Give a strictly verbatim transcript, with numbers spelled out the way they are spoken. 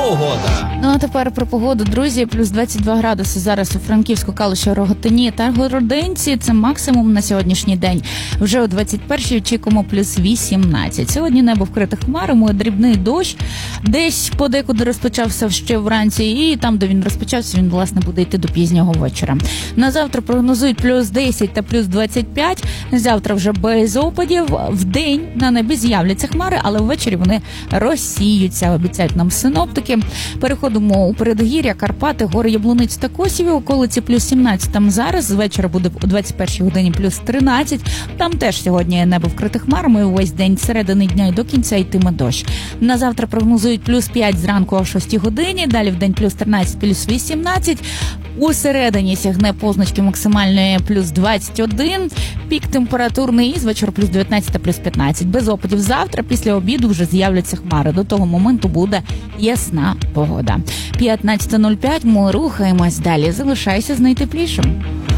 погода. Ну а тепер про погоду, друзі. Плюс двадцять два градуси зараз у Франківську, Калуші, Рогатині та Городинці. Це максимум на сьогоднішній день. Вже о двадцять першій очікуємо плюс вісімнадцять. Сьогодні небо вкрите хмарами, дрібний дощ. Десь подекуди розпочався ще вранці, і там, де він розпочався, він, власне, буде йти до пізнього вечора. На завтра прогнозують плюс десять та плюс двадцять п'ять. Завтра вже без опадів. Вдень на небі з'являться хмари, але ввечері вони розсіються, обіцяють нам синоптики. Переходимо у передгір'я, Карпати, гори Яблуниць та Косіві, околиці плюс сімнадцять. Там зараз, з вечора буде о двадцять першій годині плюс тринадцять. Там теж сьогодні небо вкрите хмарами, увесь день з середини дня і до кінця йтиме дощ. На завтра прогнозують плюс п'ять зранку о шостій годині, далі в день плюс тринадцять, плюс вісімнадцять. У середині сягне позначки максимальної плюс двадцять один, пік температурний, і з вечора плюс дев'ятнадцять та плюс п'ятнадцять. Без опадів завтра, після обіду вже з'являться хмари. До того моменту буде ясна погода. п'ятнадцята нуль п'ять, ми рухаємось далі. Залишайся з найтеплішим.